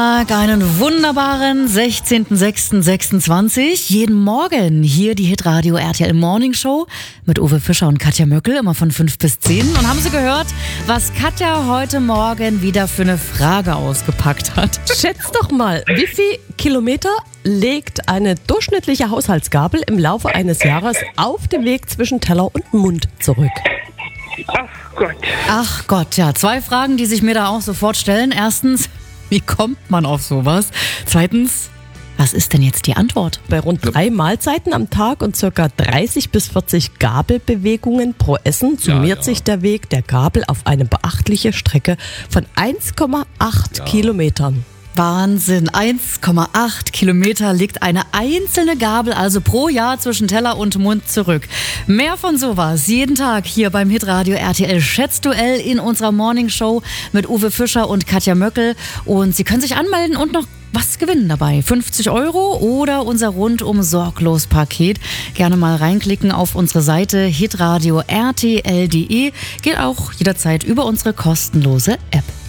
Einen wunderbaren 16.06.26. Jeden Morgen hier die Hitradio RTL Morning Show mit Uwe Fischer und Katja Möckel, immer von 5 bis 10. Und haben Sie gehört, was Katja heute Morgen wieder für eine Frage ausgepackt hat? Schätzt doch mal, wie viel Kilometer legt eine durchschnittliche Haushaltsgabel im Laufe eines Jahres auf dem Weg zwischen Teller und Mund zurück? Ach Gott, ja. 2 Fragen, die sich mir da auch sofort stellen. Erstens, wie kommt man auf sowas? Zweitens, was ist denn jetzt die Antwort? Bei rund 3 Mahlzeiten am Tag und ca. 30 bis 40 Gabelbewegungen pro Essen summiert sich der Weg der Gabel auf eine beachtliche Strecke von 1,8 Kilometern. Wahnsinn, 1,8 Kilometer liegt eine einzelne Gabel also pro Jahr zwischen Teller und Mund zurück. Mehr von sowas jeden Tag hier beim Hitradio RTL Schätzduell in unserer Morning Show mit Uwe Fischer und Katja Möckel. Und Sie können sich anmelden und noch was gewinnen dabei. 50 € oder unser rundum sorglos Paket. Gerne mal reinklicken auf unsere Seite hitradio rtl.de. Geht auch jederzeit über unsere kostenlose App.